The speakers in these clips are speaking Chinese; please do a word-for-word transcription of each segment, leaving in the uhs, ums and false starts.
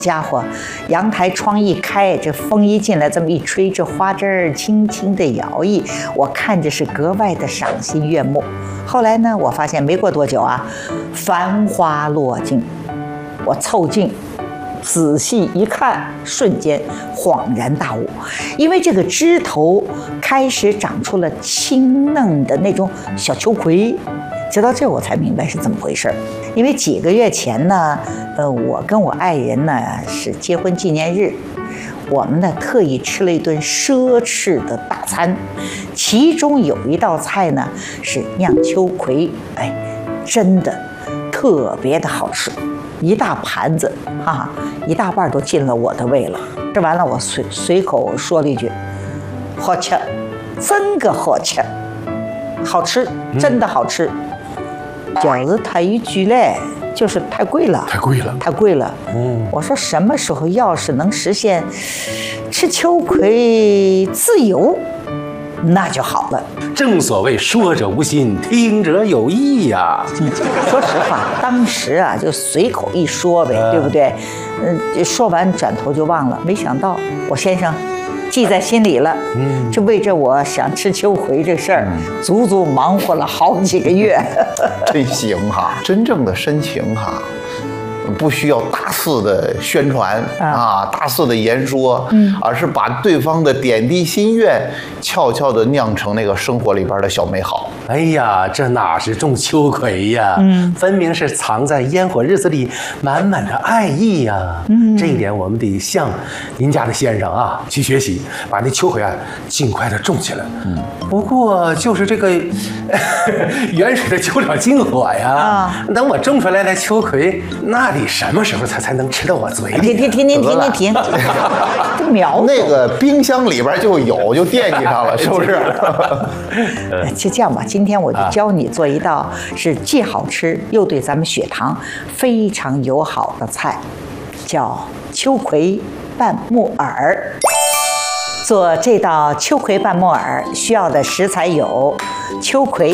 家伙，阳台窗一开，这风一进来，这么一吹，这花枝儿轻轻地摇曳，我看着是格外的赏心悦目。后来呢，我发现没过多久啊，繁花落尽，我凑近仔细一看，瞬间恍然大悟，因为这个枝头开始长出了青嫩的那种小秋葵。直到这我才明白是怎么回事。因为几个月前呢，呃，我跟我爱人呢是结婚纪念日，我们呢特意吃了一顿奢侈的大餐，其中有一道菜呢是酿秋葵，哎，真的特别的好吃，一大盘子，哈哈，一大半都进了我的胃了。吃完了，我随随口说了一句：“好吃，真个好吃，好吃，真的好吃。”就是他一句嘞，就是太贵了， 太贵了， 太贵了。嗯，我说什么时候要是能实现吃秋葵自由，那就好了。 正所谓说者无心，听者有意呀。 说实话，当时啊就随口一说呗，对不对？嗯，说完转头就忘了。没想到我先生记在心里了，嗯，就为着我想吃秋葵这事儿，嗯、足足忙活了好几个月。 真行哈，真正的深情哈，不需要大肆的宣传啊，大肆的言说，嗯，而是把对方的点滴心愿悄悄地酿成那个生活里边的小美好。 哎呀，这哪是种秋葵呀，嗯，分明是藏在烟火日子里满满的爱意呀。嗯，这一点我们得向您家的先生啊去学习，把那秋葵啊尽快的种起来。嗯，不过就是这个远水的救不了近火呀。啊，等我种出来的秋葵，那得什么时候才才能吃到我嘴里？ 停停停停停停停！这苗那个冰箱里边就有，就惦记上了，是不是？ 就这样吧，今天我就教你做一道是既好吃又对咱们血糖非常友好的菜，叫秋葵拌木耳。做这道秋葵拌木耳需要的食材有秋葵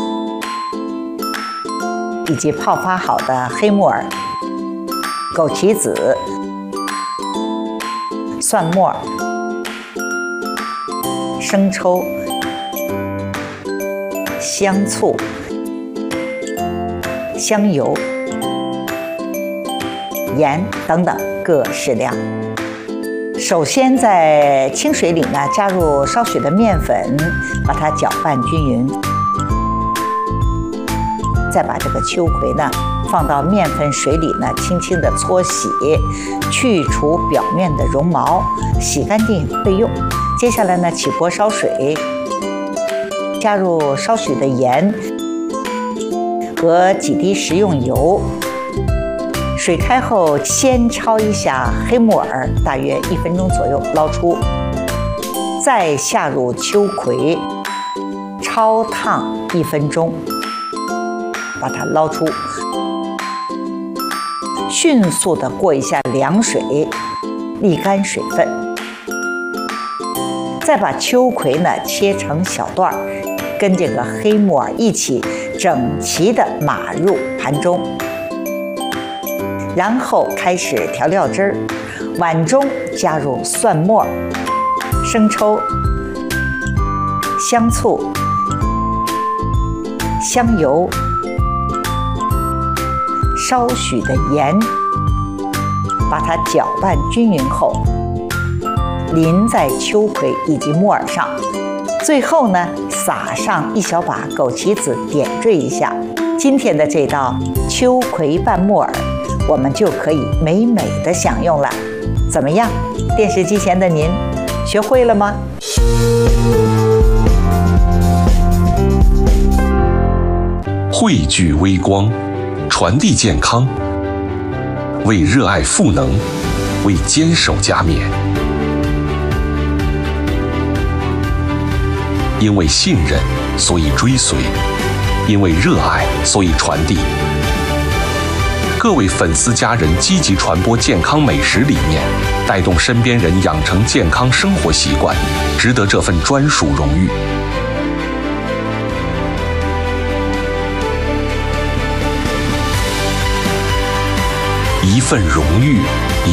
以及泡发好的黑木耳、枸杞子、蒜末、生抽、香醋、香油、盐等等各适量。首先在清水里呢加入少许的面粉，把它搅拌均匀。再把这个秋葵呢放到面粉水里呢轻轻地搓洗，去除表面的绒毛，洗干净备用。接下来呢起锅烧水，加入少许的盐和几滴食用油。水开后先焯一下黑木耳，大约一分钟左右，捞出，再下入秋葵，焯烫一分钟，把它捞出，迅速地过一下凉水，沥干水分。再把秋葵呢切成小段，跟这个黑木耳一起整齐地码入盘中。然后开始调料汁儿，碗中加入蒜末、生抽、香醋、香油、稍许的盐，把它搅拌均匀后，淋在秋葵以及木耳上。最后呢，撒上一小把枸杞子，点缀一下。今天的这道秋葵拌木耳，我们就可以美美的享用了。怎么样，电视机前的您，学会了吗？ 汇聚微光，传递健康，为热爱赋能，为坚守加冕。因为信任，所以追随；因为热爱，所以传递。各位粉丝家人积极传播健康美食理念，带动身边人养成健康生活习惯，值得这份专属荣誉。一份荣誉。